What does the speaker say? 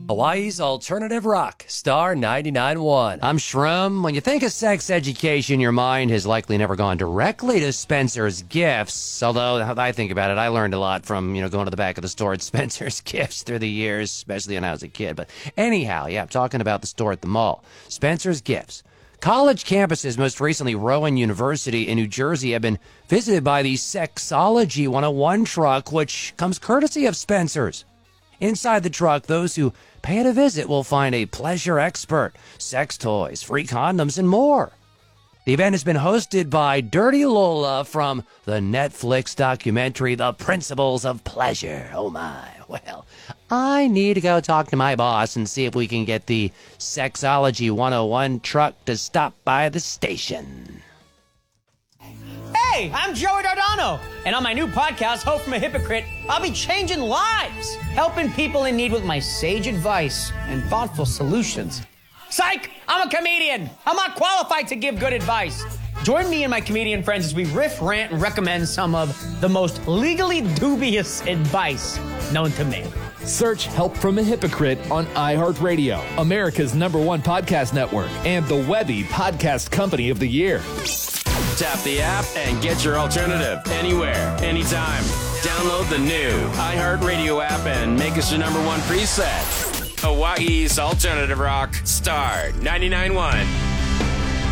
Hawaii's alternative rock, Star 99.1. I'm Shrum. When you think of sex education, your mind has likely never gone directly to Spencer's Gifts. Although, how I think about it, I learned a lot from, going to the back of the store at Spencer's Gifts through the years, especially when I was a kid. But anyhow, I'm talking about the store at the mall. Spencer's Gifts. College campuses, most recently Rowan University in New Jersey, have been visited by the Sexology 101 truck, which comes courtesy of Spencer's. Inside the truck, those who pay it a visit will find a pleasure expert, sex toys, free condoms, and more. The event has been hosted by Dirty Lola from the Netflix documentary The Principles of Pleasure. Oh my, well, I need to go talk to my boss and see if we can get the Sexology 101 truck to stop by the station. Hey, I'm Joey Dardano, and on my new podcast, Hope from a Hypocrite, I'll be changing lives, helping people in need with my sage advice and thoughtful solutions. Psych! I'm a comedian. I'm not qualified to give good advice. Join me and my comedian friends as we riff, rant, and recommend some of the most legally dubious advice known to man. Search Help from a Hypocrite on iHeartRadio, America's #1 podcast network, and the Webby Podcast Company of the Year. Tap the app and get your alternative anywhere, anytime. Download the new iHeartRadio app and make us your #1 preset. Hawaii's alternative rock, Star 99.1.